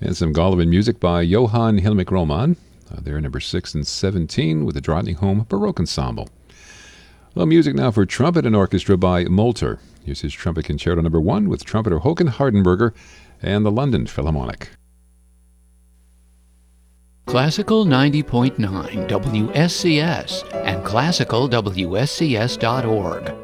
And some Golovin music by Johann Hilmik Roman. They're number 6 and 17 with the Drottningholm Baroque Ensemble. Well, music now for trumpet and orchestra by Molter. Here's his trumpet concerto number 1 with trumpeter Håkan Hardenberger and the London Philharmonic. Classical 90.9 WSCS and classicalwscs.org.